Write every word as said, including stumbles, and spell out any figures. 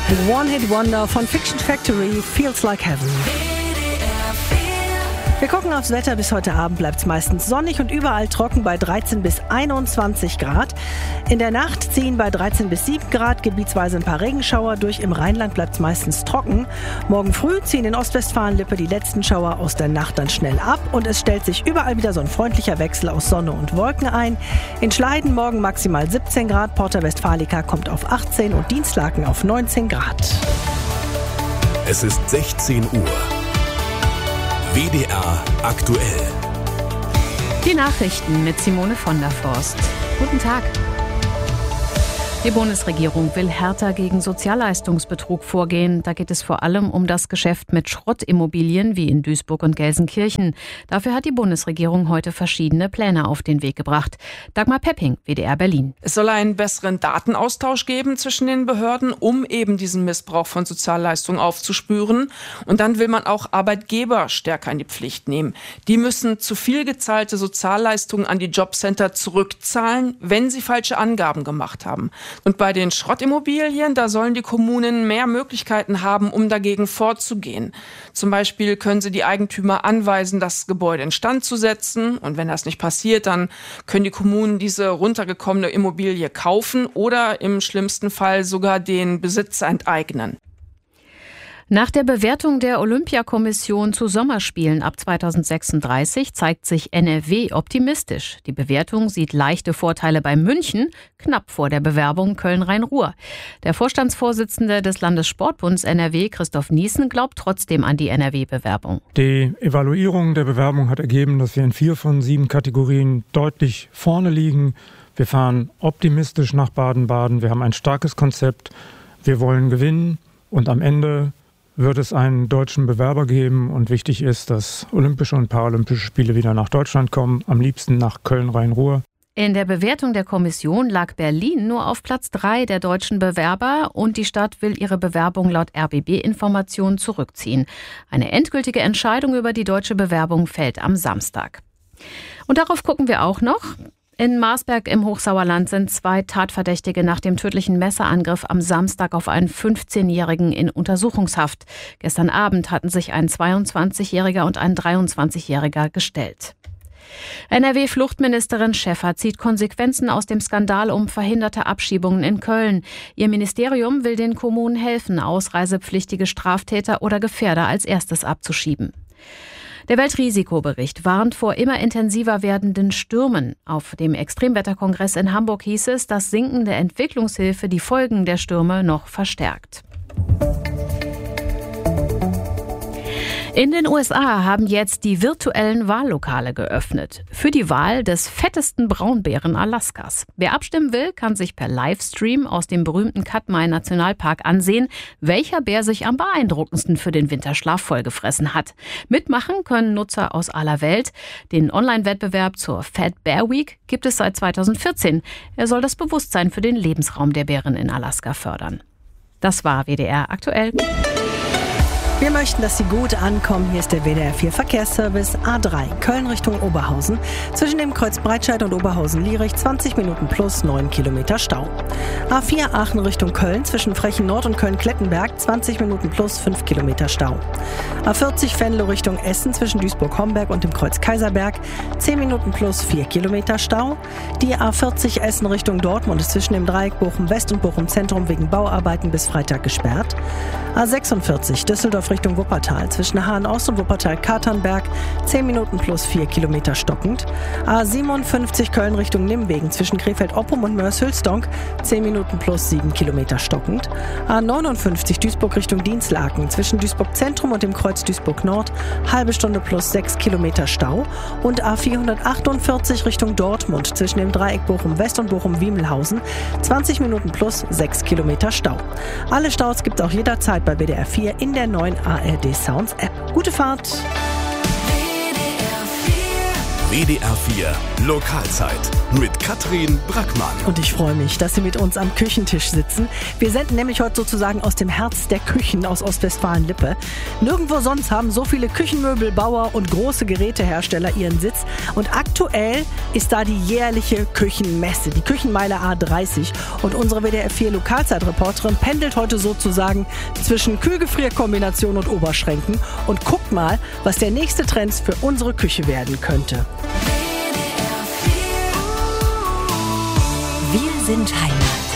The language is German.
The One-Hit-Wonder von Fiction Factory, Feels Like Heaven. Wir gucken aufs Wetter. Bis heute Abend bleibt es meistens sonnig und überall trocken bei dreizehn bis einundzwanzig Grad. In der Nacht ziehen bei dreizehn bis sieben Grad gebietsweise ein paar Regenschauer durch. Im Rheinland bleibt es meistens trocken. Morgen früh ziehen in Ostwestfalen-Lippe die letzten Schauer aus der Nacht dann schnell ab. Und es stellt sich überall wieder so ein freundlicher Wechsel aus Sonne und Wolken ein. In Schleiden morgen maximal siebzehn Grad, Porta Westfalica kommt auf achtzehn und Dienstlaken auf neunzehn Grad. Es ist sechzehn Uhr. W D R aktuell. Die Nachrichten mit Simone von der Forst. Guten Tag. Die Bundesregierung will härter gegen Sozialleistungsbetrug vorgehen. Da geht es vor allem um das Geschäft mit Schrottimmobilien wie in Duisburg und Gelsenkirchen. Dafür hat die Bundesregierung heute verschiedene Pläne auf den Weg gebracht. Dagmar Pepping, W D R Berlin. Es soll einen besseren Datenaustausch geben zwischen den Behörden, um eben diesen Missbrauch von Sozialleistungen aufzuspüren. Und dann will man auch Arbeitgeber stärker in die Pflicht nehmen. Die müssen zu viel gezahlte Sozialleistungen an die Jobcenter zurückzahlen, wenn sie falsche Angaben gemacht haben. Und bei den Schrottimmobilien, da sollen die Kommunen mehr Möglichkeiten haben, um dagegen vorzugehen. Zum Beispiel können sie die Eigentümer anweisen, das Gebäude instand zu setzen. Und wenn das nicht passiert, dann können die Kommunen diese runtergekommene Immobilie kaufen oder im schlimmsten Fall sogar den Besitzer enteignen. Nach der Bewertung der Olympiakommission zu Sommerspielen ab zweitausendsechsunddreißig zeigt sich N R W optimistisch. Die Bewertung sieht leichte Vorteile bei München, knapp vor der Bewerbung Köln-Rhein-Ruhr. Der Vorstandsvorsitzende des Landessportbunds N R W, Christoph Niesen, glaubt trotzdem an die N R W-Bewerbung. Die Evaluierung der Bewerbung hat ergeben, dass wir in vier von sieben Kategorien deutlich vorne liegen. Wir fahren optimistisch nach Baden-Baden. Wir haben ein starkes Konzept. Wir wollen gewinnen und am Ende wird es einen deutschen Bewerber geben und wichtig ist, dass Olympische und Paralympische Spiele wieder nach Deutschland kommen, am liebsten nach Köln-Rhein-Ruhr. In der Bewertung der Kommission lag Berlin nur auf Platz drei der deutschen Bewerber und die Stadt will ihre Bewerbung laut R B B-Informationen zurückziehen. Eine endgültige Entscheidung über die deutsche Bewerbung fällt am Samstag. Und darauf gucken wir auch noch. In Marsberg im Hochsauerland sind zwei Tatverdächtige nach dem tödlichen Messerangriff am Samstag auf einen fünfzehnjährigen in Untersuchungshaft. Gestern Abend hatten sich ein zweiundzwanzigjähriger und ein dreiundzwanzigjähriger gestellt. N R W-Fluchtministerin Schäffer zieht Konsequenzen aus dem Skandal um verhinderte Abschiebungen in Köln. Ihr Ministerium will den Kommunen helfen, ausreisepflichtige Straftäter oder Gefährder als erstes abzuschieben. Der Weltrisikobericht warnt vor immer intensiver werdenden Stürmen. Auf dem Extremwetterkongress in Hamburg hieß es, dass sinkende Entwicklungshilfe die Folgen der Stürme noch verstärkt. In den U S A haben jetzt die virtuellen Wahllokale geöffnet. Für die Wahl des fettesten Braunbären Alaskas. Wer abstimmen will, kann sich per Livestream aus dem berühmten Katmai Nationalpark ansehen, welcher Bär sich am beeindruckendsten für den Winterschlaf vollgefressen hat. Mitmachen können Nutzer aus aller Welt. Den Online-Wettbewerb zur Fat Bear Week gibt es seit zweitausendvierzehn. Er soll das Bewusstsein für den Lebensraum der Bären in Alaska fördern. Das war W D R aktuell. Wir möchten, dass Sie gut ankommen. Hier ist der W D R vier Verkehrsservice. A drei, Köln Richtung Oberhausen. Zwischen dem Kreuz Breitscheid und Oberhausen-Lierich zwanzig Minuten plus neun Kilometer Stau. A vier, Aachen Richtung Köln. Zwischen Frechen Nord und Köln-Klettenberg zwanzig Minuten plus fünf Kilometer Stau. A vierzig, Venlo Richtung Essen. Zwischen Duisburg-Homberg und dem Kreuz Kaiserberg zehn Minuten plus vier Kilometer Stau. Die A vierzig, Essen Richtung Dortmund ist zwischen dem Dreieck Bochum-West und Bochum-Zentrum wegen Bauarbeiten bis Freitag gesperrt. A sechsundvierzig, Düsseldorf Richtung Wuppertal. Zwischen Hahn-Ost und Wuppertal-Katernberg zehn Minuten plus vier Kilometer stockend. A siebenundfünfzig, Köln Richtung Nimwegen. Zwischen Krefeld-Oppum und Mörs-Hülsdonk zehn Minuten plus sieben Kilometer stockend. A neunundfünfzig, Duisburg Richtung Dienstlaken. Zwischen Duisburg-Zentrum und dem Kreuz Duisburg-Nord halbe Stunde plus sechs Kilometer Stau. Und A vierhundertachtundvierzig Richtung Dortmund. Zwischen dem Dreieck Bochum-West und Bochum-Wiemelhausen zwanzig Minuten plus sechs Kilometer Stau. Alle Staus gibt es auch jederzeit bei W D R vier in der neuen A R D Sounds App. Gute Fahrt! W D R vier Lokalzeit mit Katrin Brackmann. Und ich freue mich, dass Sie mit uns am Küchentisch sitzen. Wir senden nämlich heute sozusagen aus dem Herz der Küchen aus Ostwestfalen-Lippe. Nirgendwo sonst haben so viele Küchenmöbelbauer und große Gerätehersteller ihren Sitz. Und aktuell ist da die jährliche Küchenmesse, die Küchenmeile A dreißig. Und unsere W D R vier Lokalzeitreporterin pendelt heute sozusagen zwischen Kühlgefrierkombination und Oberschränken und guckt mal, was der nächste Trend für unsere Küche werden könnte. Wir sind Heimat.